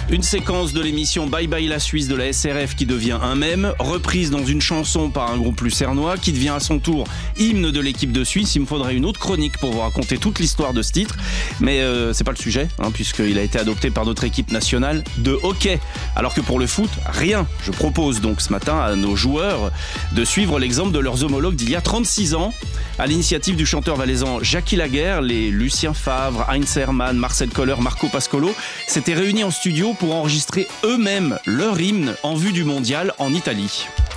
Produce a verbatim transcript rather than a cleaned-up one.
Une séquence de l'émission Bye Bye la Suisse de la S R F qui devient un mème, reprise dans une chanson par un groupe lucernois qui devient à son tour hymne de l'équipe de Suisse. Il me faudrait une autre chronique pour vous raconter toute l'histoire de ce titre, mais euh, c'est pas le sujet, hein, puisqu'il a été adopté par notre équipe nationale de hockey. Alors que pour le foot, rien. Je propose donc ce matin à nos joueurs de suivre l'exemple de leurs homologues d'il y a trente-six ans. À l'initiative du chanteur valaisan Jackie Laguerre, les Lucien Favre, Heinz Hermann, Marcel Koller, Marco Pascolo s'étaient réunis en studio pour enregistrer eux-mêmes leur hymne en vue du mondial en Italie.